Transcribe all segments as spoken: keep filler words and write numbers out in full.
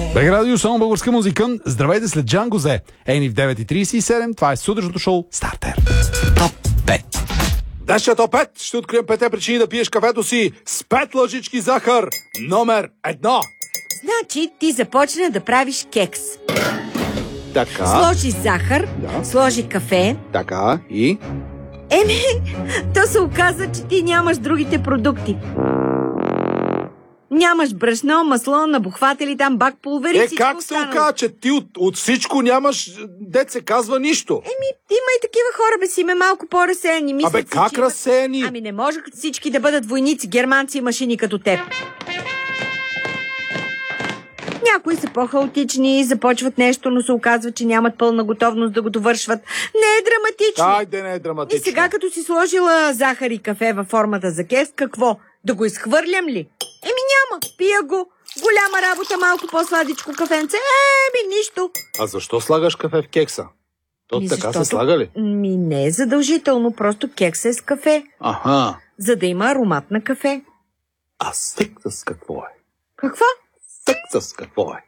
Бег радио, само българска музика. Здравейте след Джанго Зе. Ейни в девет и трийсет и седем. Това е сутрешното шоу Стартер. Топ пет. Днешния топ пет ще открием петте причини да пиеш кафето си с пет лъжички захар. Номер едно. Значи ти започна да правиш кекс. Така. Сложи захар, Да. сложи кафе. Така и... Еми, то се оказа, че ти нямаш другите продукти. Нямаш брашно, масло, набухватели, там бак, пулвери, Е, всичко как се останало. оказа, че ти от, от всичко нямаш, дет се казва нищо? Еми, има и такива хора, бе си ме малко по-разсеяни. Мислят Абе, си, как че имат- разсеяни? Ами не може всички да бъдат войници, германци и машини като теб. Някои са по-хаотични, започват нещо, но се оказва, че нямат пълна готовност да го довършват. Не е драматично. Айде, не е И драматично. сега, като си сложила захар и кафе във формата за кекс, какво? Да го изхвърлям ли? Еми няма, пия го. Голяма работа, малко по-сладичко кафенце. Еми нищо. А защо слагаш кафе в кекса? То Ми, така защото- се слага ли? Ми не е задължително, просто кекс е с кафе, Аха. за да има аромат на кафе. А секса с какво е? Какво? Секса с какво е?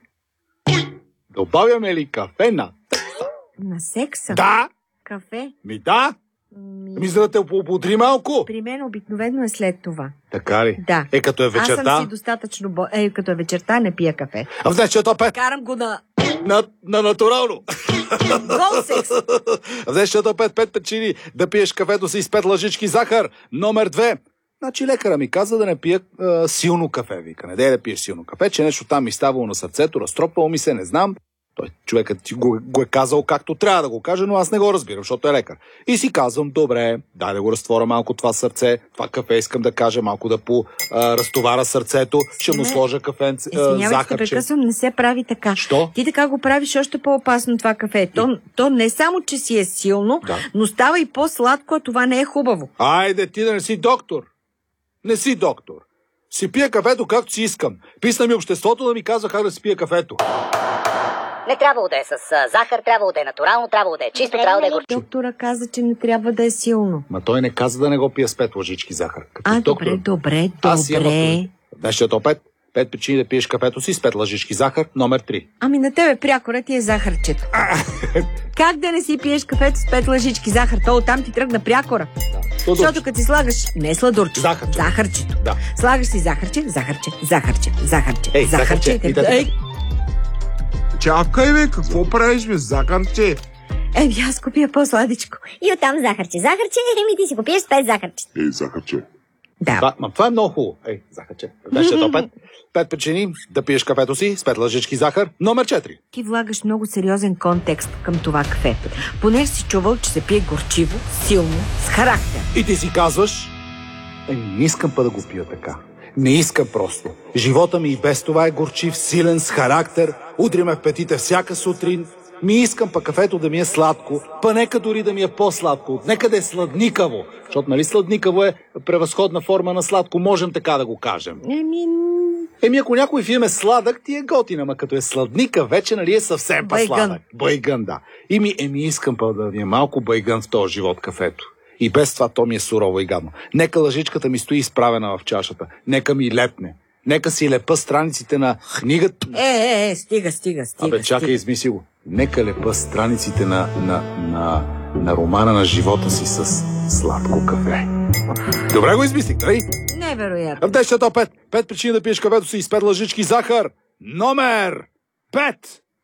Добавяме ли кафе на... На секса? Да! Кафе? Ми да! Ми... Ми за да те поудри малко. При мен обикновено е след това. Така ли? Да. Е, като е Аз съм вечерта. си достатъчно... Бо... Е, като е вечерта, не пия кафе. А в днешния топ пет. Карам го на На, на натурално. гол секс. В днешния топ пет, пет причини да пиеш кафето си с пет лъжички захар. Номер две. Значи лекара ми каза да не пия а, силно кафе. Вика, не дей да пиеш силно кафе, че нещо там ми ставало на сърцето, разтропвало ми се, не знам. Той човекът ти го, го е казал както трябва да го каже, но аз не го разбирам, защото е лекар. И си казвам, добре, дай да го разтворя малко това сърце, това кафе искам да кажа, малко да по а, разтовара сърцето, ще му Не. сложа кафенце, а, Извинявай, че те захарче. прекъсвам, не се прави така. Що? Ти така го правиш още по-опасно това кафе. То, то не само, че си е силно, Да. но става и по-сладко, а това не е хубаво. Айде, ти да не си доктор. Не си доктор. Си пия кафето както си искам. Писна ми обществото да ми казва как да си пия кафето. Не трябвало да е с а, захар, трябвало да е натурално, трябвало да е чисто, трябвало да е горчиво. Доктора каза, че не трябва да е силно. Ма той не каза да не го пия с пет лъжички захар. Като А, доктор. добре, добре, Аз имам добре. авторитет. Днешния топ пет. Пет причини да пиеш кафето си с пет лъжички захар. Номер три. Ами на тебе прякора ти е захарчето. Как да не си пиеш кафето с пет лъжички захар? То оттам ти тръгна прякора. Защото като си слагаш не сладурче, Захарче. захарчето. Да. Слагаш си захарче, захарче, захарче, захарче, Ей, захарче, захарче. и да- Ей, Чакай, бе, какво правиш, бе, захарче? еми аз купя по-сладичко. И оттам захарче. Захарче, еми ти си го пиеш с пет захарче. Ей, захарче. Да. Това, ма, това е много хубаво. Ей, захарче. Днешния топ пет. Пет причини да пиеш кафето си с пет лъжички захар. Номер четири. Ти влагаш много сериозен контекст към това кафе. Понеже си чувал, че се пие горчиво, силно, с характер. И ти си казваш, е, не искам па да го пия така. Не искам просто. Живота ми и без това е горчив, силен, с характер. Удри ме в петите всяка сутрин. Ми искам па кафето да ми е сладко, па нека дори да ми е по-сладко. Нека да е сладникаво. Защото, нали, сладникаво е превъзходна форма на сладко, можем така да го кажем. Еми, Еми, ако някой филм е сладък, ти е готин, ама като е сладника, вече, нали, е съвсем Байгън. по-сладък. Байгън, да. И ми, еми, искам па да ми е малко байгън в този живот кафето. И без това то ми е сурово и гадно. Нека лъжичката ми стои изправена в чашата. Нека ми лепне. Нека си лепа страниците на книгата. е, е, е, стига, стига, стига. Абе, чакай, стига. измисли го. Нека лепа страниците на, на, на, на романа на живота си с сладко кафе. Добре го измислих, нали? Невероятно. В днешния топ пет. Пет причини да пиеш кафето си с пет лъжички захар. Номер пет.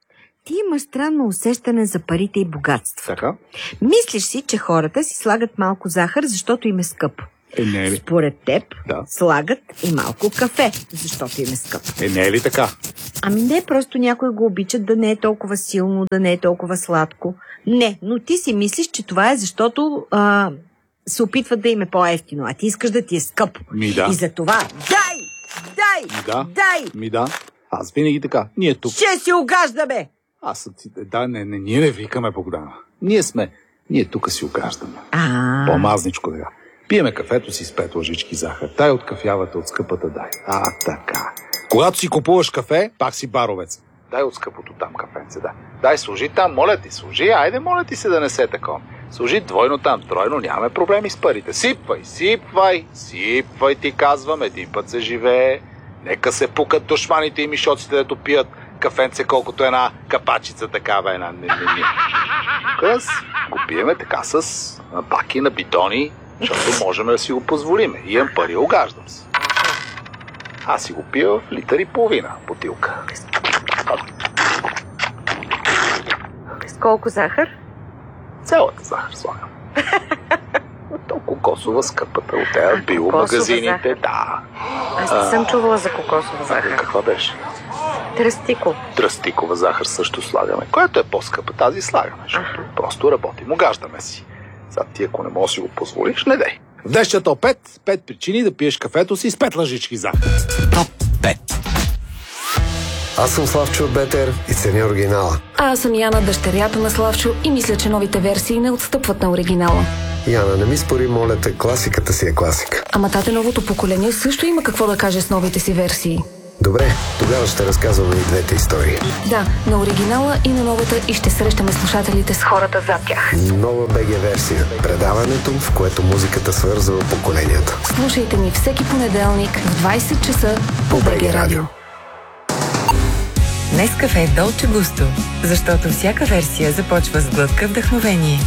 Ти имаш странно усещане за парите и богатство. Така? Мислиш си, че хората си слагат малко захар, защото им е скъпо. Е, не е ли? Според теб Да. слагат и малко кафе, защото им е скъпо. Е, не е ли така? Ами не, просто някои го обичат да не е толкова силно, да не е толкова сладко. Не, но ти си мислиш, че това е защото а, се опитват да им е по-евтино, а ти искаш да ти е скъпо. Ми да. И за това дай, дай, Ми да. дай, Ми да. Аз винаги така. Ние тук. ще си огаждаме. Аз съм си... Да, не, не, ние не викаме Богдана. Ние сме... Ние тук си огаждаме. А, По-мазничко сега. Пиеме кафето си с пет лъжички захар. Тай от кафявата, от скъпата дай. А, така. Когато си купуваш кафе, пак си баровец. Дай от скъпото там кафенце, да. Дай, служи там, моля ти, служи. Айде, моля ти се да не се такова. Служи двойно там, тройно, нямаме проблеми с парите. Сипвай, сипвай, сипвай, ти казвам, един път се живее. Нека се пукат душманите и мишоците, дето пият кафенце, колкото една капачица такава една. Не, не, не. Къс, го пиеме така с баки на битони, защото можем да си го позволиме. Имам пари, огаждам се. Аз си го пия в литър и половина бутилка. С колко захар? Цялата захар слагам. То кокосова скъпата от тези биомагазините, да. Аз не съм чувала за кокосова захар. Каква беше? Тръстико. Тръстикова захар също слагаме. Която е по-скъпа, тази слагаме. Защото просто работим, огаждаме си. Сега ти, ако не можеш да си го позволиш, не дей. В днешния топ пет, пет причини да пиеш кафето си с пет лъжички захар. Топ пет. Аз съм Славчо от Бетер и ценя оригинала. А аз съм Яна, дъщерята на Славчо, и мисля, че новите версии не отстъпват на оригинала. Яна, не ми спори, моля те, класиката си е класика. Ама тате, новото поколение също има какво да каже с новите си версии. Добре, тогава ще разказваме и двете истории. Да, на оригинала и на новата, и ще срещаме слушателите с хората зад тях. Нова БГ версия. Предаването, в което музиката свързва поколенията. Слушайте ни всеки понеделник в двайсет часа по БГ Радио. Нескафе е Долче Густо, защото всяка версия започва с глътка вдъхновение.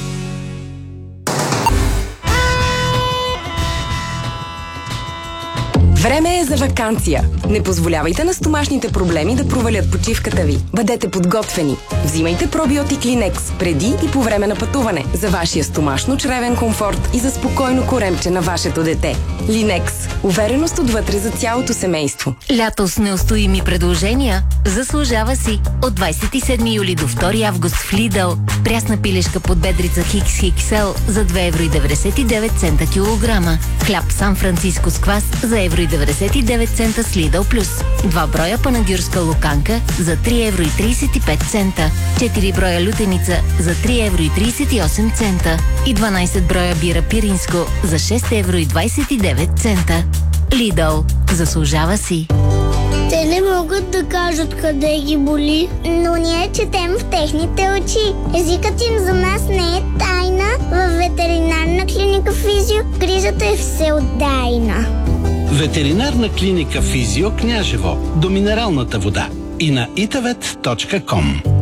Време е за ваканция. Не позволявайте на стомашните проблеми да провалят почивката ви. Бъдете подготвени. Взимайте пробиотик Линекс преди и по време на пътуване за вашия стомашно-чревен комфорт и за спокойно коремче на вашето дете. Линекс. Увереност отвътре за цялото семейство. Лято с неустоими предложения заслужава си. От двайсет и седми юли до втори август в Lidl прясна пилешка под бедрица Хикс Икс Ел за две евро и деветдесет и девет цента килограма. Хляб Сан Франциско с квас за евро и деветдесет и девет цента с Lidl Плюс. Два броя панагюрска луканка за три евро и трийсет и пет цента. Четири броя лютеница за три евро и трийсет и осем цента. И дванайсет броя бира пиринско за шест евро и двайсет и девет цента. Lidl. Заслужава си. Те не могат да кажат къде ги боли, но ние четем в техните очи. Езикът им за нас не е тайна. Във ветеринарна клиника Физио грижата е всеотдайна. Ветеринарна клиника Физио Княжево до минералната вода и на итавет точка ком.